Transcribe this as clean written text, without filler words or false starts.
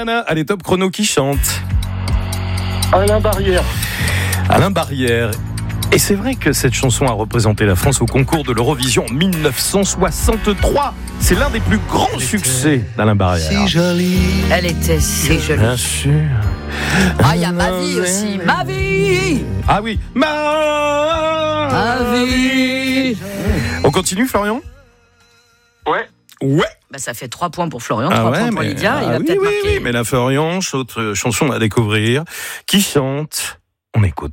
Nana, allez, top chrono qui chante. Alain Barrière. Alain Barrière. Et c'est vrai que cette chanson a représenté la France au concours de l'Eurovision en 1963. C'est l'un des plus grands succès d'Alain Barrière. Si jolie. Elle était si jolie. Bien sûr. Ah, il y a Ma vie aussi. Ma vie. Ah oui, Ma vie. On continue, Florian ? Ouais. Ouais. Bah, ça fait 3 points pour Florian, 3 points pour Lydia. Il va peut-être marquer. Oui, mais la Florian, autre chanson à découvrir. Qui chante ? On écoute.